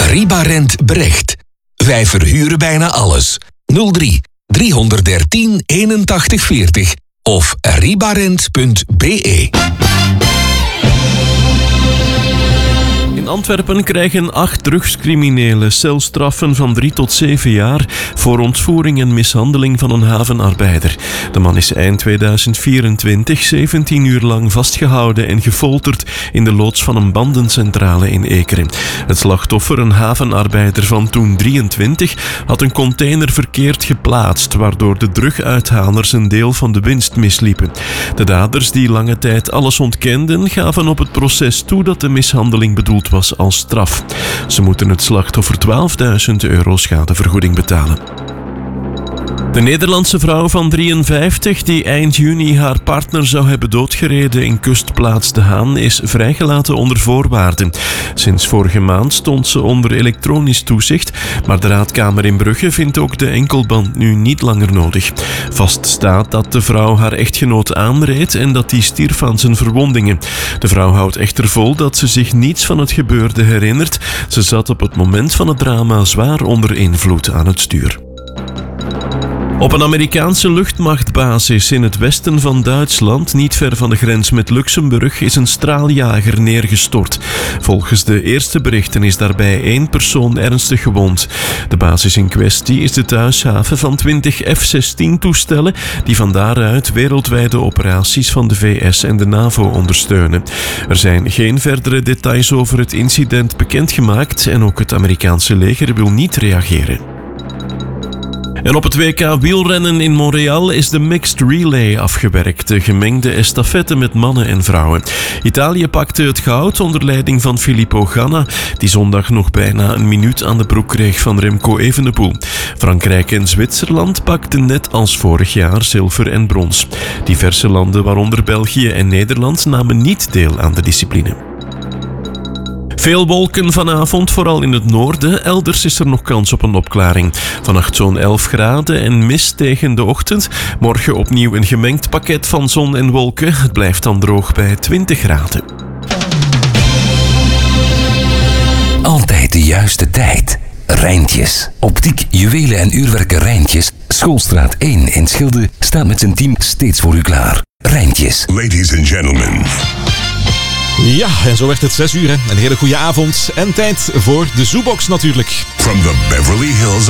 Ribarent Brecht. Wij verhuren bijna alles. 03 313 81 40 of ribarent.be. In Antwerpen krijgen 8 drugscriminelen celstraffen van 3 tot 7 jaar voor ontvoering en mishandeling van een havenarbeider. De man is eind 2024 17 uur lang vastgehouden en gefolterd in de loods van een bandencentrale in Ekeren. Het slachtoffer, een havenarbeider van toen 23, had een container verkeerd geplaatst, waardoor de druguithalers een deel van de winst misliepen. De daders, die lange tijd alles ontkenden, gaven op het proces toe dat de mishandeling bedoeld was als straf. Ze moeten het slachtoffer €12.000 schadevergoeding betalen. De Nederlandse vrouw van 53, die eind juni haar partner zou hebben doodgereden in kustplaats De Haan, is vrijgelaten onder voorwaarden. Sinds vorige maand stond ze onder elektronisch toezicht, maar de raadkamer in Brugge vindt ook de enkelband nu niet langer nodig. Vast staat dat de vrouw haar echtgenoot aanreed en dat die stierf aan zijn verwondingen. De vrouw houdt echter vol dat ze zich niets van het gebeurde herinnert. Ze zat op het moment van het drama zwaar onder invloed aan het stuur. Op een Amerikaanse luchtmachtbasis in het westen van Duitsland, niet ver van de grens met Luxemburg, is een straaljager neergestort. Volgens de eerste berichten is daarbij 1 persoon ernstig gewond. De basis in kwestie is de thuishaven van 20 F-16-toestellen die van daaruit wereldwijde operaties van de VS en de NAVO ondersteunen. Er zijn geen verdere details over het incident bekendgemaakt en ook het Amerikaanse leger wil niet reageren. En op het WK wielrennen in Montreal is de mixed relay afgewerkt, de gemengde estafette met mannen en vrouwen. Italië pakte het goud onder leiding van Filippo Ganna, die zondag nog bijna een minuut aan de broek kreeg van Remco Evenepoel. Frankrijk en Zwitserland pakten net als vorig jaar zilver en brons. Diverse landen, waaronder België en Nederland, namen niet deel aan de discipline. Veel wolken vanavond, vooral in het noorden. Elders is er nog kans op een opklaring. Vannacht zo'n 11 graden en mist tegen de ochtend. Morgen opnieuw een gemengd pakket van zon en wolken. Het blijft dan droog bij 20 graden. Altijd de juiste tijd. Rijntjes. Optiek, juwelen en uurwerken Rijntjes. Schoolstraat 1 in Schilde staat met zijn team steeds voor u klaar. Rijntjes. Ladies and gentlemen. Ja, en zo werd het 6 uur. Een hele goede avond en tijd voor de Zoobox natuurlijk. From the Beverly Hills